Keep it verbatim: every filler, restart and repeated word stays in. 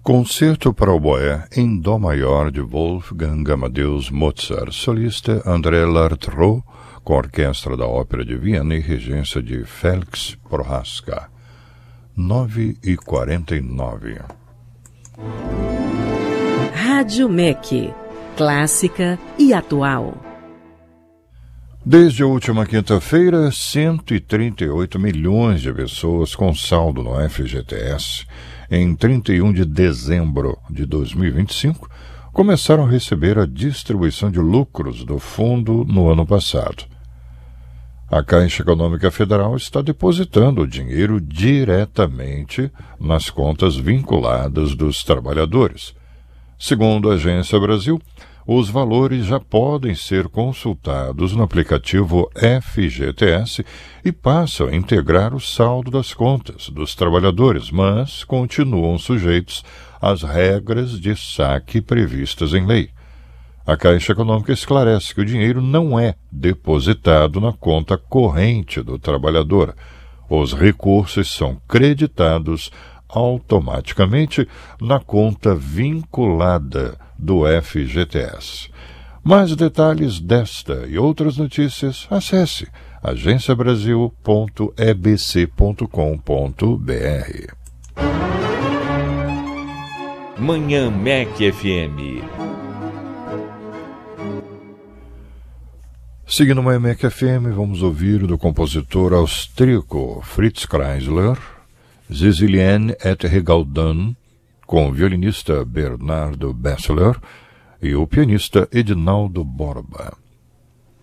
Concerto para oboé em dó maior de Wolfgang Amadeus Mozart, solista André Lardreau, com a Orquestra da Ópera de Viena e regência de Felix Prohaska. nove e quarenta e nove. Rádio M E C, clássica e atual. Desde a última quinta-feira, cento e trinta e oito milhões de pessoas com saldo no F G T S, em trinta e um de dezembro de dois mil e vinte e cinco, começaram a receber a distribuição de lucros do fundo no ano passado. A Caixa Econômica Federal está depositando o dinheiro diretamente nas contas vinculadas dos trabalhadores. Segundo a Agência Brasil, os valores já podem ser consultados no aplicativo F G T S e passam a integrar o saldo das contas dos trabalhadores, mas continuam sujeitos às regras de saque previstas em lei. A Caixa Econômica esclarece que o dinheiro não é depositado na conta corrente do trabalhador. Os recursos são creditados automaticamente na conta vinculada do F G T S. Mais detalhes desta e outras notícias, acesse agência brasil ponto e b c ponto com ponto b r. Manhã M E C F M. Seguindo o M E C F M, vamos ouvir do compositor austríaco Fritz Kreisler, Sizilien et Regaudin, com o violinista Bernardo Bessler e o pianista Edinaldo Borba.